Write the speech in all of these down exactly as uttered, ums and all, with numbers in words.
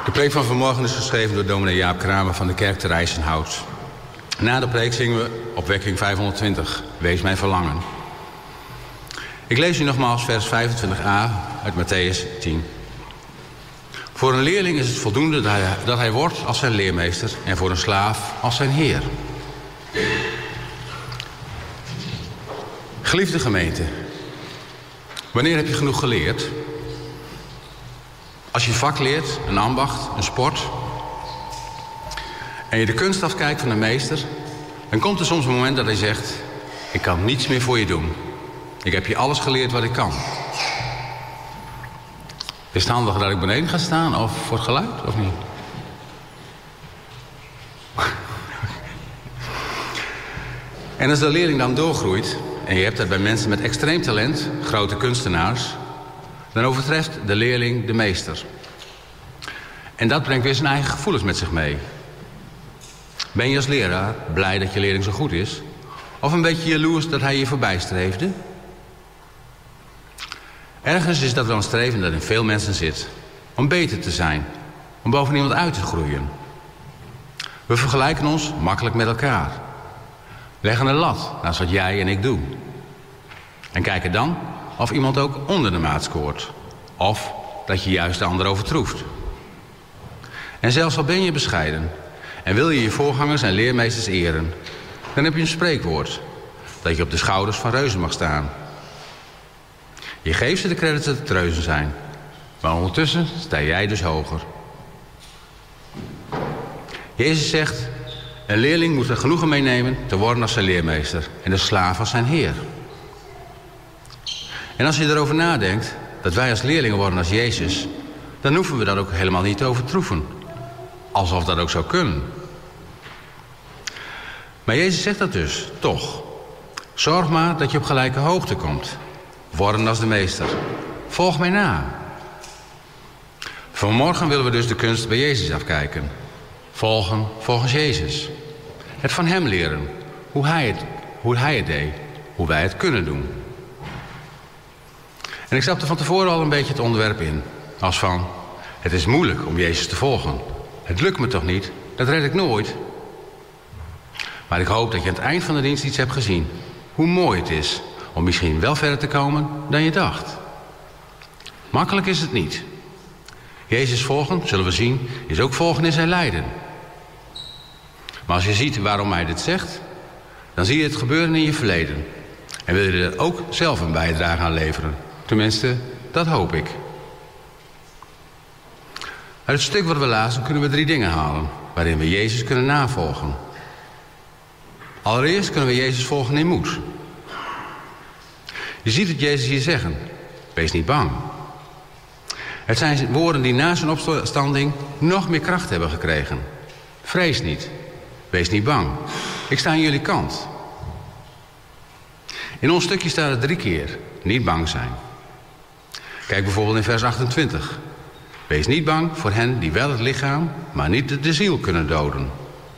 De preek van vanmorgen is geschreven door dominee Jaap Kramer van de kerk te Rijsenhout. Na de preek zingen we opwekking vijfhonderdtwintig, Wees mijn verlangen. Ik lees u nogmaals vers vijfentwintig a uit Mattheüs tien. Voor een leerling is het voldoende dat hij, dat hij wordt als zijn leermeester en voor een slaaf als zijn heer. Geliefde gemeente, wanneer heb je genoeg geleerd? Als je vak leert, een ambacht, een sport, en je de kunst afkijkt van een meester, dan komt er soms een moment dat hij zegt, ik kan niets meer voor je doen. Ik heb je alles geleerd wat ik kan. Is het handig dat ik beneden ga staan of voor het geluid, of niet? En als de leerling dan doorgroeit, en je hebt dat bij mensen met extreem talent, grote kunstenaars, dan overtreft de leerling de meester. En dat brengt weer zijn eigen gevoelens met zich mee. Ben je als leraar blij dat je leerling zo goed is? Of een beetje jaloers dat hij je voorbij streefde? Ergens is dat wel een streven dat in veel mensen zit. Om beter te zijn. Om boven iemand uit te groeien. We vergelijken ons makkelijk met elkaar. Leggen een lat naast wat jij en ik doen. En kijken dan of iemand ook onder de maat scoort. Of dat je juist de ander overtroeft. En zelfs al ben je bescheiden en wil je je voorgangers en leermeesters eren, dan heb je een spreekwoord. Dat je op de schouders van reuzen mag staan. Je geeft ze de credits dat het reuzen zijn. Maar ondertussen sta jij dus hoger. Jezus zegt, een leerling moet er genoegen meenemen te worden als zijn leermeester en de slaaf als zijn heer. En als je erover nadenkt dat wij als leerlingen worden als Jezus, dan hoeven we dat ook helemaal niet te overtroeven. Alsof dat ook zou kunnen. Maar Jezus zegt dat dus, toch. Zorg maar dat je op gelijke hoogte komt. Worden als de meester. Volg mij na. Vanmorgen willen we dus de kunst bij Jezus afkijken. Volgen volgens Jezus. Het van hem leren. Hoe hij het, hoe hij het deed. Hoe wij het kunnen doen. En ik stapte van tevoren al een beetje het onderwerp in. Als van, het is moeilijk om Jezus te volgen. Het lukt me toch niet? Dat red ik nooit. Maar ik hoop dat je aan het eind van de dienst iets hebt gezien. Hoe mooi het is om misschien wel verder te komen dan je dacht. Makkelijk is het niet. Jezus volgen, zullen we zien, is ook volgen in zijn lijden. Maar als je ziet waarom hij dit zegt, dan zie je het gebeuren in je verleden. En wil je er ook zelf een bijdrage aan leveren. Tenminste, dat hoop ik. Uit het stuk wat we lazen kunnen we drie dingen halen, waarin we Jezus kunnen navolgen. Allereerst kunnen we Jezus volgen in moed. Je ziet het Jezus hier zeggen. Wees niet bang. Het zijn woorden die na zijn opstanding nog meer kracht hebben gekregen. Vrees niet. Wees niet bang. Ik sta aan jullie kant. In ons stukje staat het drie keer. Niet bang zijn. Kijk bijvoorbeeld in vers achtentwintig. Wees niet bang voor hen die wel het lichaam, maar niet de ziel kunnen doden.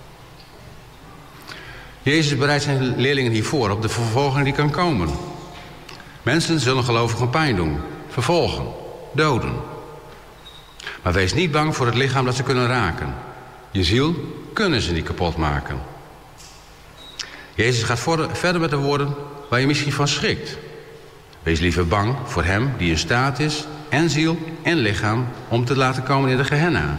Jezus bereidt zijn leerlingen hiervoor op de vervolging die kan komen. Mensen zullen gelovigen pijn doen, vervolgen, doden. Maar wees niet bang voor het lichaam dat ze kunnen raken. Je ziel kunnen ze niet kapot maken. Jezus gaat verder met de woorden waar je misschien van schrikt. Wees liever bang voor hem die in staat is, en ziel en lichaam, om te laten komen in de Gehenna.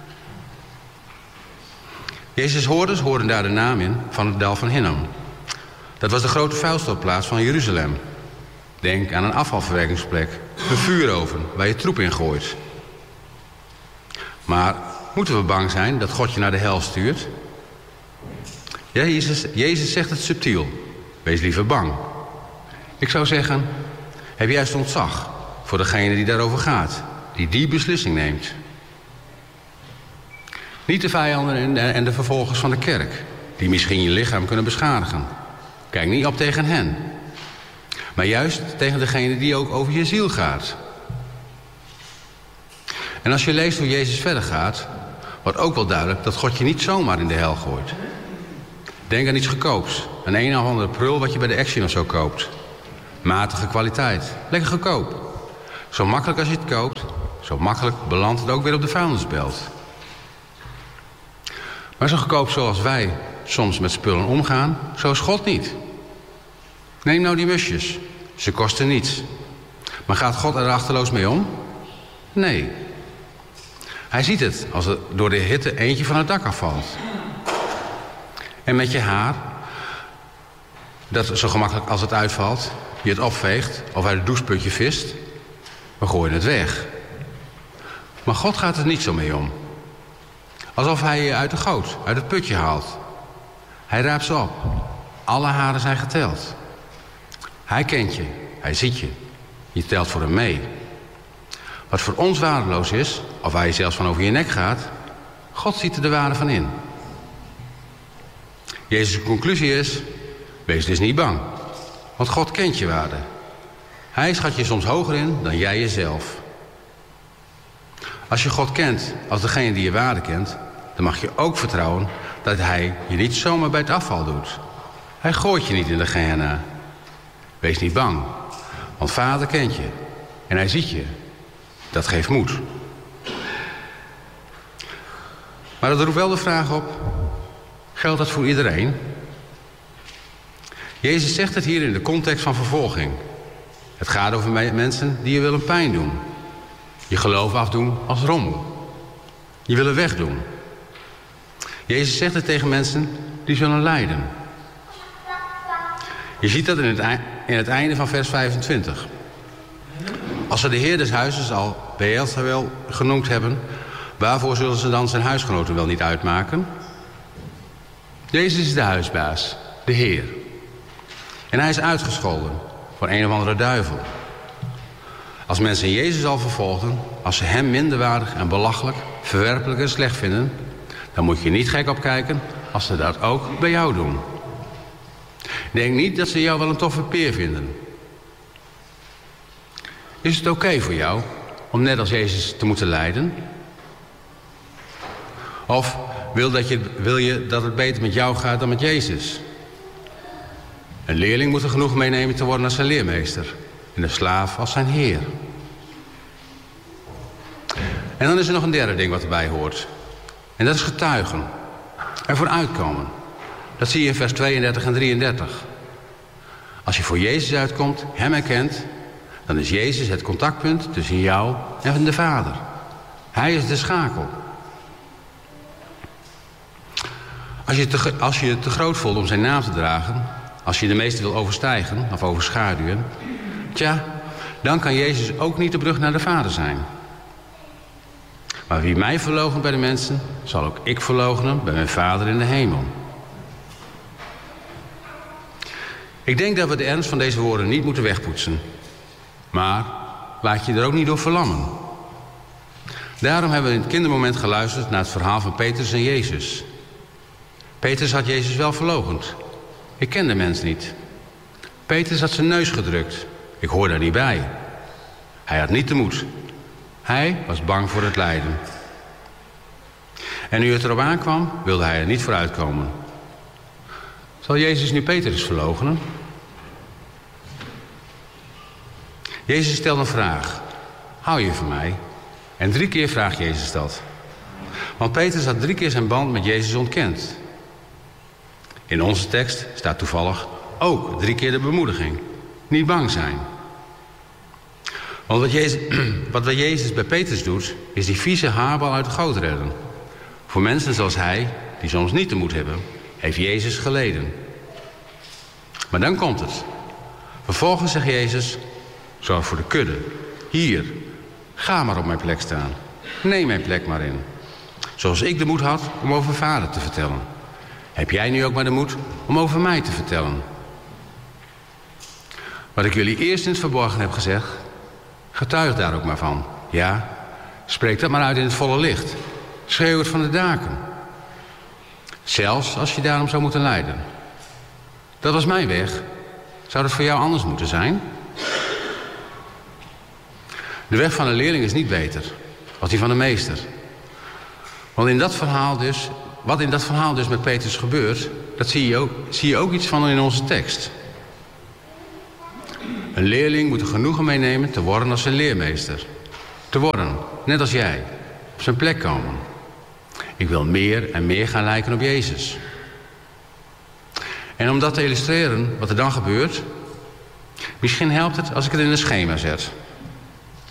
Jezus' hoorders hoorden daar de naam in van het dal van Hinnom. Dat was de grote vuilstofplaats van Jeruzalem. Denk aan een afvalverwerkingsplek, een vuuroven waar je troep in gooit. Maar moeten we bang zijn dat God je naar de hel stuurt? Ja, Jezus, Jezus zegt het subtiel. Wees liever bang. Ik zou zeggen, heb juist ontzag voor degene die daarover gaat, die die beslissing neemt. Niet de vijanden en de vervolgers van de kerk, die misschien je lichaam kunnen beschadigen. Kijk niet op tegen hen. Maar juist tegen degene die ook over je ziel gaat. En als je leest hoe Jezus verder gaat, wordt ook wel duidelijk dat God je niet zomaar in de hel gooit. Denk aan iets goedkoops. Een een of andere prul wat je bij de Action of zo koopt. Matige kwaliteit. Lekker goedkoop. Zo makkelijk als je het koopt, zo makkelijk belandt het ook weer op de vuilnisbelt. Maar zo goedkoop zoals wij soms met spullen omgaan, zo is God niet. Neem nou die musjes. Ze kosten niets. Maar gaat God er achterloos mee om? Nee. Hij ziet het als er door de hitte eentje van het dak afvalt. En met je haar, dat zo gemakkelijk als het uitvalt, je het opveegt of uit het doucheputje vist, we gooien het weg. Maar God gaat er niet zo mee om. Alsof hij je uit de goot, uit het putje haalt. Hij raapt ze op. Alle haren zijn geteld. Hij kent je, hij ziet je. Je telt voor hem mee. Wat voor ons waardeloos is, of waar je zelfs van over je nek gaat, God ziet er de waarde van in. Jezus' conclusie is, wees dus niet bang. Want God kent je waarde. Hij schat je soms hoger in dan jij jezelf. Als je God kent als degene die je waarde kent, dan mag je ook vertrouwen dat hij je niet zomaar bij het afval doet. Hij gooit je niet in de Gehenna. Wees niet bang, want Vader kent je en hij ziet je. Dat geeft moed. Maar dat roept wel de vraag op, geldt dat voor iedereen? Jezus zegt het hier in de context van vervolging. Het gaat over mensen die je willen pijn doen. Je geloof afdoen als rommel. Je willen wegdoen. Jezus zegt het tegen mensen die zullen lijden. Je ziet dat in het, in het einde van vers vijfentwintig. Als ze de heer des huizes al Beelzebul genoemd hebben, waarvoor zullen ze dan zijn huisgenoten wel niet uitmaken? Jezus is de huisbaas, de Heer. En hij is uitgescholden voor een of andere duivel. Als mensen Jezus al vervolgden, als ze hem minderwaardig en belachelijk, verwerpelijk en slecht vinden, dan moet je niet gek opkijken als ze dat ook bij jou doen. Denk niet dat ze jou wel een toffe peer vinden. Is het oké voor jou om net als Jezus te moeten lijden? Of wil, dat je, wil je dat het beter met jou gaat dan met Jezus? Een leerling moet er genoeg meenemen te worden als zijn leermeester. En een slaaf als zijn heer. En dan is er nog een derde ding wat erbij hoort. En dat is getuigen. Ervoor uitkomen. Dat zie je in vers tweeëndertig en drieëndertig. Als je voor Jezus uitkomt, hem herkent, dan is Jezus het contactpunt tussen jou en de Vader. Hij is de schakel. Als je, te, als je het te groot voelt om zijn naam te dragen, als je de meeste wil overstijgen of overschaduwen, tja, dan kan Jezus ook niet de brug naar de Vader zijn. Maar wie mij verloochent bij de mensen, zal ook ik verloochenen bij mijn Vader in de hemel. Ik denk dat we de ernst van deze woorden niet moeten wegpoetsen. Maar laat je er ook niet door verlammen. Daarom hebben we in het kindermoment geluisterd naar het verhaal van Petrus en Jezus. Petrus had Jezus wel verloochend. Ik ken de mens niet. Petrus had zijn neus gedrukt. Ik hoor daar niet bij. Hij had niet de moed. Hij was bang voor het lijden. En nu het erop aankwam, wilde hij er niet voor uitkomen. Zal Jezus nu Petrus verloochenen? Jezus stelt een vraag. Hou je van mij? En drie keer vraagt Jezus dat. Want Petrus had drie keer zijn band met Jezus ontkend. In onze tekst staat toevallig ook drie keer de bemoediging. Niet bang zijn. Want wat, Jezus, wat bij Jezus bij Petrus doet, is die vieze haarbal uit de goot redden. Voor mensen zoals hij, die soms niet de moed hebben, heeft Jezus geleden. Maar dan komt het. Vervolgens zegt Jezus, zorg voor de kudde. Hier, ga maar op mijn plek staan. Neem mijn plek maar in. Zoals ik de moed had om over Vader te vertellen. Heb jij nu ook maar de moed om over mij te vertellen? Wat ik jullie eerst in het verborgen heb gezegd, getuig daar ook maar van. Ja, spreek dat maar uit in het volle licht. Schreeuw het van de daken. Zelfs als je daarom zou moeten lijden. Dat was mijn weg. Zou dat voor jou anders moeten zijn? De weg van een leerling is niet beter als die van de meester. Want in dat verhaal dus, wat in dat verhaal dus met Petrus gebeurt, dat zie je ook, zie je ook iets van in onze tekst. Een leerling moet er genoegen meenemen te worden als zijn leermeester. Te worden, net als jij. Op zijn plek komen. Ik wil meer en meer gaan lijken op Jezus. En om dat te illustreren wat er dan gebeurt, misschien helpt het als ik het in een schema zet.